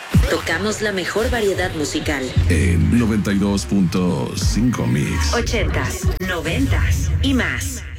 Tocamos la mejor variedad musical. En 92.5 Mix. 80s, 90s y más.